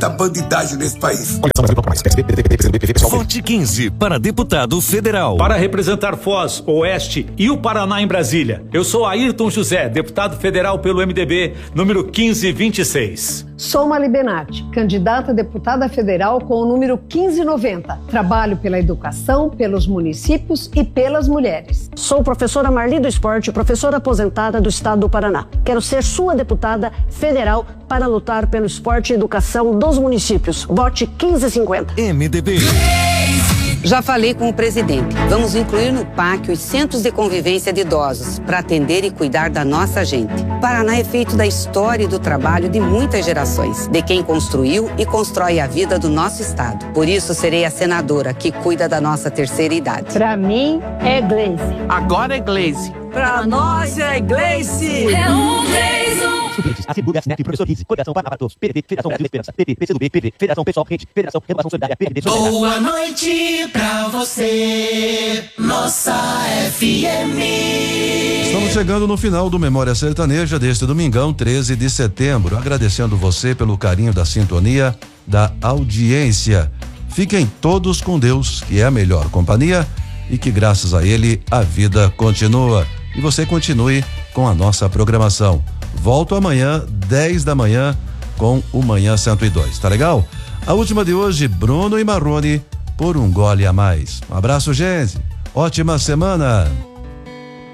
da bandidagem nesse país. Vote 15 para deputado federal. Para representar Foz, Oeste e o Paraná em Brasília, eu sou Ayrton José, deputado federal pelo MDB, número 1526. Sou Mali Benatti, candidata a deputada federal com o número 1590. Trabalho pela educação, pelos municípios e pelas mulheres. Sou professora Marli do Esporte, professora aposentada do estado do Paraná. Quero ser sua deputada federal para lutar pelo esporte e educação dos municípios. Vote 1550. MDB. Já falei com o presidente. Vamos incluir no PAC os centros de convivência de idosos para atender e cuidar da nossa gente. Paraná é feito da história e do trabalho de muitas gerações, de quem construiu e constrói a vida do nosso estado. Por isso, serei a senadora que cuida da nossa terceira idade. Pra mim, é Gleice. Agora é Gleice. Pra nós é Gleice. É um Gleison. Atributo FNEP, professor 15, Coligação Paraná para Todos, PDT, Federação Brasil Esperança, PT, PCdoB, PV, Federação Pessoal Rede, Federação Renovação Solidária, PDT, Boa noite pra você, nossa FM. Estamos chegando no final do Memória Sertaneja deste domingão, 13 de setembro. Agradecendo você pelo carinho da sintonia, da audiência. Fiquem todos com Deus, que é a melhor companhia e que graças a Ele a vida continua. E você continue com a nossa programação. Volto amanhã, 10 da manhã, com o Manhã 102, tá legal? A última de hoje, Bruno e Marrone, por um gole a mais. Um abraço, gente. Ótima semana.